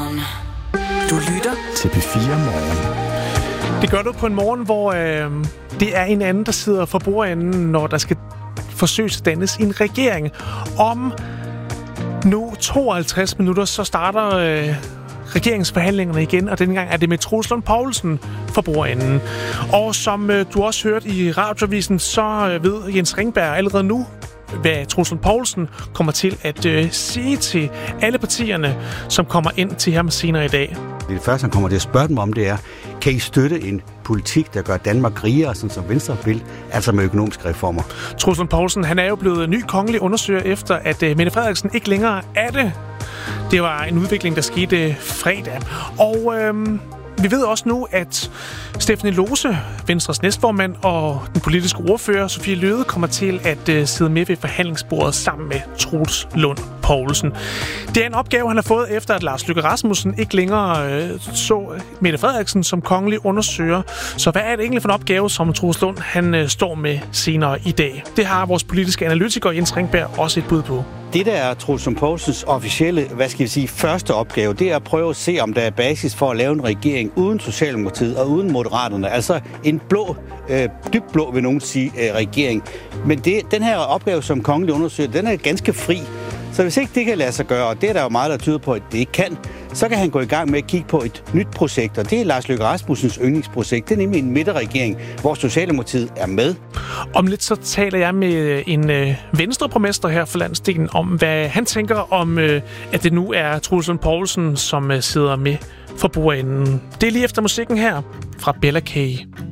Du lytter til P4 Morgen. Det gør du på en morgen, hvor det er en anden, der sidder for bordenden, når der skal forsøges dannes en regering. Om nu 52 minutter, så starter regeringsforhandlingerne igen, og denne gang er det med Troels Lund Poulsen for bordenden. Og som du også hørte i radioavisen, så ved Jens Ringberg allerede nu, hvad Troels Lund Poulsen kommer til at sige til alle partierne, som kommer ind til ham senere i dag. Det første, han kommer til at spørge dem om, det er, kan I støtte en politik, der gør Danmark rigere, sådan som Venstre vil, altså med økonomiske reformer? Troels Lund Poulsen, han er jo blevet ny kongelig undersøger efter, at Mette Frederiksen ikke længere er det. Det var en udvikling, der skete fredag. Og vi ved også nu, at Stephanie Lose, Venstres næstformand, og den politiske ordfører, Sofie Løhde, kommer til at sidde med ved forhandlingsbordet sammen med Troels Lund Poulsen. Det er en opgave, han har fået efter, at Lars Løkke Rasmussen ikke længere så Mette Frederiksen som kongelig undersøger. Så hvad er det egentlig for en opgave, som Troels Lund han står med senere i dag? Det har vores politiske analytiker Jens Ringberg også et bud på. Det, der er Troels Lund Poulsens officielle, første opgave, det er at prøve at se, om der er basis for at lave en regering uden Socialdemokratiet og uden Moderaterne. Altså en blå, dybt blå, vil nogen sige, regering. Men den her opgave som kongelig undersøger, den er ganske fri. Så hvis ikke det kan lade sig gøre, og det er der jo meget, der tyder på, at det ikke kan, så kan han gå i gang med at kigge på et nyt projekt, og det er Lars Løkke Rasmussens yndlingsprojekt. Det er nemlig en midterregering, hvor Socialdemokratiet er med. Om lidt så taler jeg med en venstreborgmester her for landsdelen om, hvad han tænker om, at det nu er Troels Lund Poulsen, som sidder med for bordenden. Det er lige efter musikken her fra Bella K.